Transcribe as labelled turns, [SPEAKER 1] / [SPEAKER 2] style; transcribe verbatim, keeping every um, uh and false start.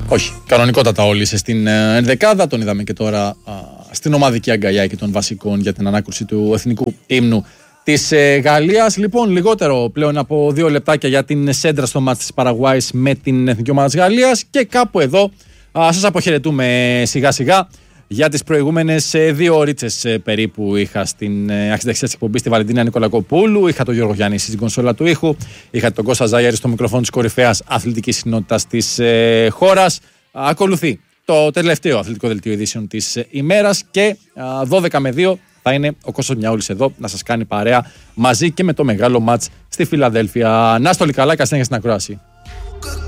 [SPEAKER 1] Όχι, κανονικότατα όλοι είσαι στην ενδεκάδα. Τον είδαμε και τώρα α, στην ομαδική αγκαλιά και των βασικών για την ανάκρουση του εθνικού ύμνου της ε, Γαλλίας. Λοιπόν, λιγότερο πλέον από δύο λεπτάκια για την σέντρα στο μάτς της Παραγουάης με την εθνική ομάδα της Γαλλίας. Και κάπου εδώ α, σας αποχαιρετούμε σιγά σιγά. Για τις προηγούμενες ε, δύο ωρίτσες ε, περίπου είχα στην ε, αξιδεξιά της εκπομπής τη Βαλεντίνα Νικολακοπούλου, είχα τον Γιώργο Γιάννη στην κονσόλα του ήχου, είχα τον Κώστα Ζάγιαρη στο μικροφόνο της κορυφαίας αθλητικής συνότητας της ε, χώρας. Ακολουθεί το τελευταίο αθλητικό δελτίο ειδήσεων της ε, ημέρας και α, δώδεκα με δύο θα είναι ο Κώστας Μιαούλης εδώ να σας κάνει παρέα μαζί και με το μεγάλο μάτς στη Φιλαδέλφια. Να είστε όλοι καλά και ασθένεια στην ακρόαση.